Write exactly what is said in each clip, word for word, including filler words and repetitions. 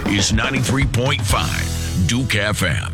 is ninety-three point five Duke F M.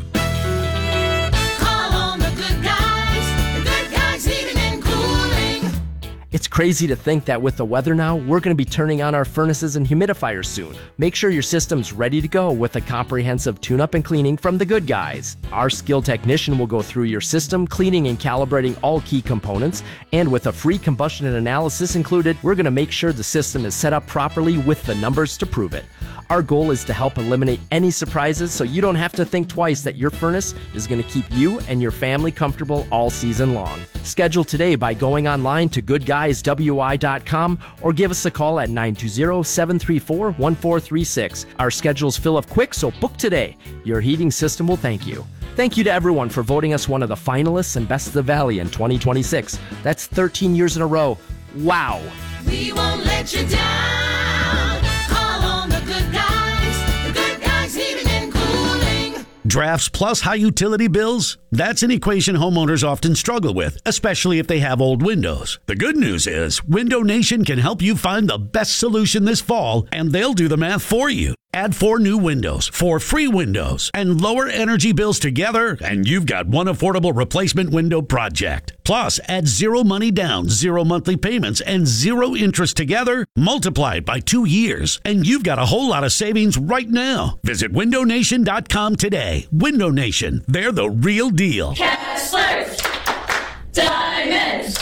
It's crazy to think that with the weather now, we're going to be turning on our furnaces and humidifiers soon. Make sure your system's ready to go with a comprehensive tune-up and cleaning from the Good Guys. Our skilled technician will go through your system, cleaning and calibrating all key components, and with a free combustion analysis included, we're going to make sure the system is set up properly with the numbers to prove it. Our goal is to help eliminate any surprises so you don't have to think twice that your furnace is going to keep you and your family comfortable all season long. Schedule today by going online to good guys w i dot com or give us a call at nine two zero, seven three four, one four three six. Our schedules fill up quick, so book today. Your heating system will thank you. Thank you to everyone for voting us one of the finalists and Best of the Valley in twenty twenty-six. That's thirteen years in a row. Wow. We won't let you down. Call on the Good Guys. The Good Guys Heating and Cooling. Drafts plus high utility bills? That's an equation homeowners often struggle with, especially if they have old windows. The good news is Window Nation can help you find the best solution this fall, and they'll do the math for you. Add four new windows, four free windows, and lower energy bills together, and you've got one affordable replacement window project. Plus, add zero money down, zero monthly payments, and zero interest together, multiply it by two years, and you've got a whole lot of savings right now. Visit window nation dot com today. Window Nation, they're the real deal. Kessler's Diamonds.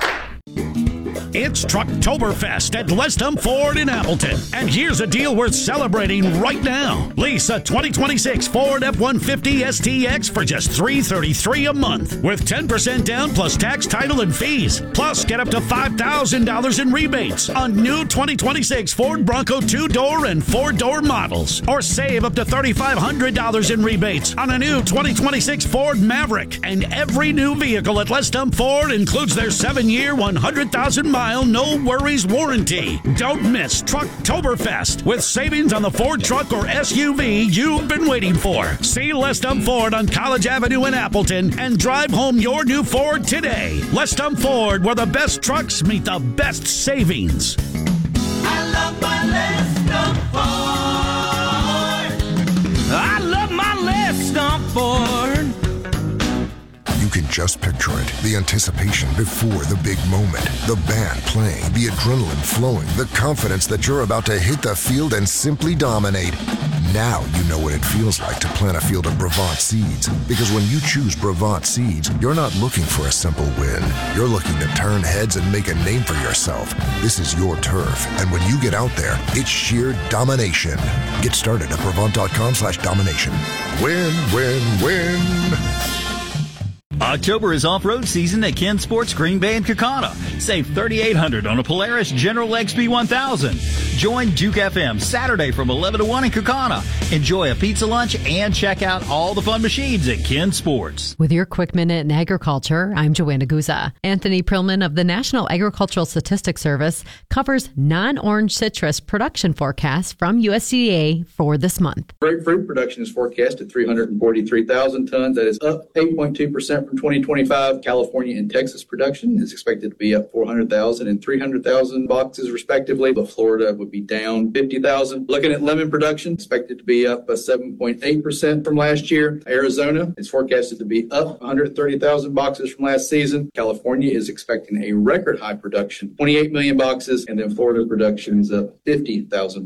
It's Trucktoberfest at Lestham Ford in Appleton. And here's a deal worth celebrating right now. Lease a twenty twenty-six Ford F one fifty S T X for just three hundred thirty-three dollars a month with ten percent down plus tax, title, and fees. Plus, get up to five thousand dollars in rebates on new twenty twenty-six Ford Bronco two-door and four-door models. Or save up to three thousand five hundred dollars in rebates on a new twenty twenty-six Ford Maverick. And every new vehicle at Lestham Ford includes their seven-year, one hundred thousand mile no worries warranty. Don't miss Trucktoberfest with savings on the Ford truck or S U V you've been waiting for. See Lestham Ford on College Avenue in Appleton and drive home your new Ford today. Lestham Ford, where the best trucks meet the best savings. I love my Lestham Ford. I love my Lestham Ford. You can just picture it. The anticipation before the big moment. The band playing, the adrenaline flowing, the confidence that you're about to hit the field and simply dominate. Now you know what it feels like to plant a field of Brevant seeds. Because when you choose Brevant seeds, you're not looking for a simple win. You're looking to turn heads and make a name for yourself. This is your turf. And when you get out there, it's sheer domination. Get started at Brevant.com slash domination. Win, win, win. October is off-road season at Ken Sports Green Bay and Kaukauna. Save three thousand eight hundred dollars on a Polaris General X P one thousand. Join Duke F M Saturday from eleven to one in Kaukauna. Enjoy a pizza lunch and check out all the fun machines at Ken Sports. With your quick minute in agriculture, I'm Joanna Guza. Anthony Prillman of the National Agricultural Statistics Service covers non-orange citrus production forecasts from U S D A for this month. Grapefruit production is forecast at three hundred forty-three thousand tons. That is up eight point two percent from twenty twenty-five. California and Texas production is expected to be up four hundred thousand and three hundred thousand boxes respectively, but Florida would be down fifty thousand. Looking at lemon production, expected to be up seven point eight percent from last year. Arizona is forecasted to be up one hundred thirty thousand boxes from last season. California is expecting a record high production, twenty-eight million boxes, and then Florida production is up fifty thousand